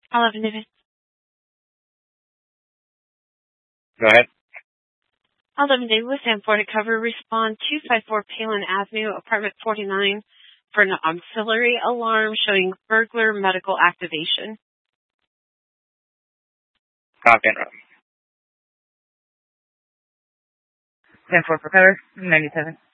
11 David. Go ahead. 11 David with Sanford to cover. Respond 254 Palin Avenue, apartment 49, for an auxiliary alarm showing burglar medical activation. Copy and roll. Sanford for cover. 97.